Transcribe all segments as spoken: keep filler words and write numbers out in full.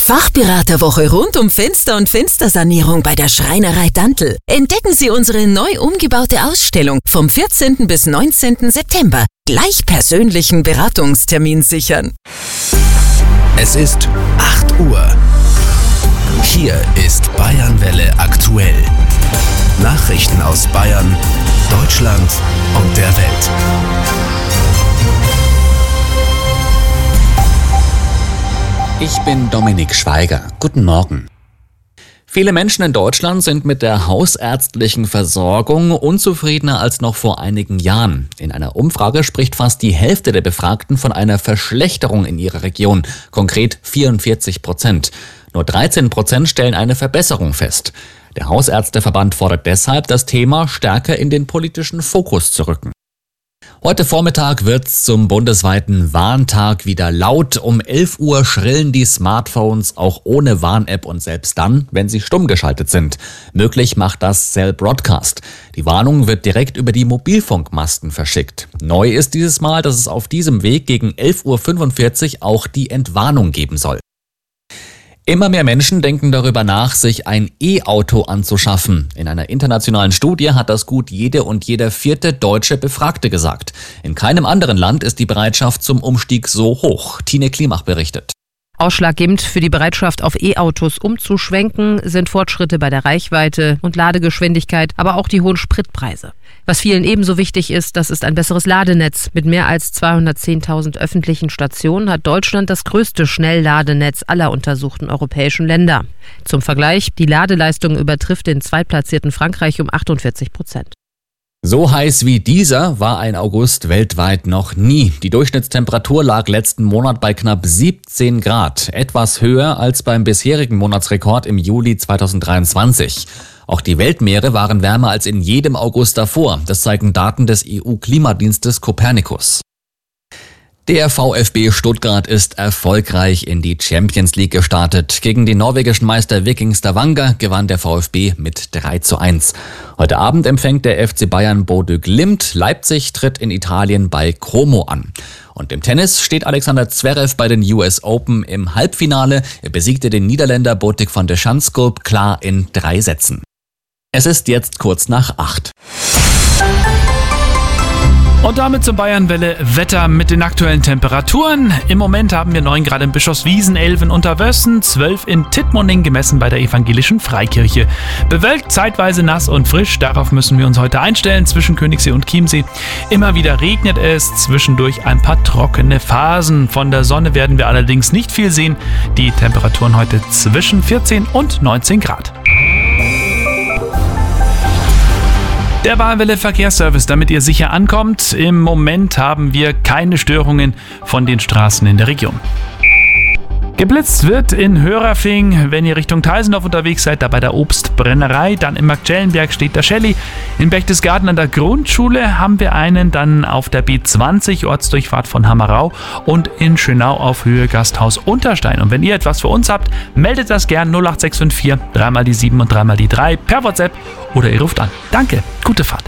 Fachberaterwoche rund um Fenster und Fenstersanierung bei der Schreinerei Dantl. Entdecken Sie unsere neu umgebaute Ausstellung vom vierzehnten bis neunzehnten September. Gleich persönlichen Beratungstermin sichern. Es ist acht Uhr. Hier ist Bayernwelle aktuell. Nachrichten aus Bayern, Deutschland und der Welt. Ich bin Dominik Schweiger. Guten Morgen. Viele Menschen in Deutschland sind mit der hausärztlichen Versorgung unzufriedener als noch vor einigen Jahren. In einer Umfrage spricht fast die Hälfte der Befragten von einer Verschlechterung in ihrer Region, konkret vierundvierzig Prozent. Nur dreizehn Prozent stellen eine Verbesserung fest. Der Hausärzteverband fordert deshalb, das Thema stärker in den politischen Fokus zu rücken. Heute Vormittag wird's zum bundesweiten Warntag wieder laut. Um elf Uhr schrillen die Smartphones auch ohne Warn-App und selbst dann, wenn sie stumm geschaltet sind. Möglich macht das Cell Broadcast. Die Warnung wird direkt über die Mobilfunkmasten verschickt. Neu ist dieses Mal, dass es auf diesem Weg gegen elf Uhr fünfundvierzig auch die Entwarnung geben soll. Immer mehr Menschen denken darüber nach, sich ein E-Auto anzuschaffen. In einer internationalen Studie hat das gut jede und jeder vierte deutsche Befragte gesagt. In keinem anderen Land ist die Bereitschaft zum Umstieg so hoch. Tine Klimach berichtet. Ausschlaggebend für die Bereitschaft, auf E-Autos umzuschwenken, sind Fortschritte bei der Reichweite und Ladegeschwindigkeit, aber auch die hohen Spritpreise. Was vielen ebenso wichtig ist, das ist ein besseres Ladenetz. Mit mehr als zweihundertzehntausend öffentlichen Stationen hat Deutschland das größte Schnellladenetz aller untersuchten europäischen Länder. Zum Vergleich, die Ladeleistung übertrifft den zweitplatzierten Frankreich um achtundvierzig Prozent. So heiß wie dieser war ein August weltweit noch nie. Die Durchschnittstemperatur lag letzten Monat bei knapp siebzehn Grad, etwas höher als beim bisherigen Monatsrekord im Juli zweitausenddreiundzwanzig. Auch die Weltmeere waren wärmer als in jedem August davor. Das zeigen Daten des E U-Klimadienstes Copernicus. Der VfB Stuttgart ist erfolgreich in die Champions League gestartet. Gegen den norwegischen Meister Viking Stavanger gewann der VfB mit drei zu eins. Heute Abend empfängt der F C Bayern Bodø Glimt. Leipzig tritt in Italien bei Como an. Und im Tennis steht Alexander Zverev bei den U S Open im Halbfinale. Er besiegte den Niederländer Botic van der Zandschulp klar in drei Sätzen. Es ist jetzt kurz nach acht. Und damit zum Bayernwelle Wetter mit den aktuellen Temperaturen. Im Moment haben wir neun Grad in Bischofswiesen, elf in Unterwössen, zwölf in Tittmoning gemessen bei der evangelischen Freikirche. Bewölkt, zeitweise nass und frisch, darauf müssen wir uns heute einstellen zwischen Königssee und Chiemsee. Immer wieder regnet es, zwischendurch ein paar trockene Phasen. Von der Sonne werden wir allerdings nicht viel sehen. Die Temperaturen heute zwischen vierzehn und neunzehn Grad. Der Bayernwelle Verkehrsservice, damit ihr sicher ankommt. Im Moment haben wir keine Störungen von den Straßen in der Region. Geblitzt wird in Hörafing, wenn ihr Richtung Teisendorf unterwegs seid, da bei der Obstbrennerei. Dann im Marktschellenberg steht der Shelly. In Berchtesgaden an der Grundschule haben wir einen, dann auf der B zwanzig, Ortsdurchfahrt von Hammerau, und in Schönau auf Höhe Gasthaus Unterstein. Und wenn ihr etwas für uns habt, meldet das gern null acht sechs fünf vier, dreimal die sieben und dreimal die drei per WhatsApp oder ihr ruft an. Danke, gute Fahrt.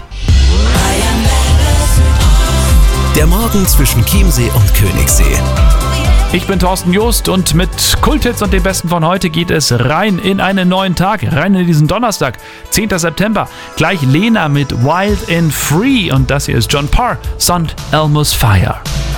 Der Morgen zwischen Chiemsee und Königssee. Ich bin Thorsten Joost und mit Kulthits und dem Besten von heute geht es rein in einen neuen Tag, rein in diesen Donnerstag, zehnten September. Gleich Lena mit Wild and Free und das hier ist John Parr, St. Elmo's Fire.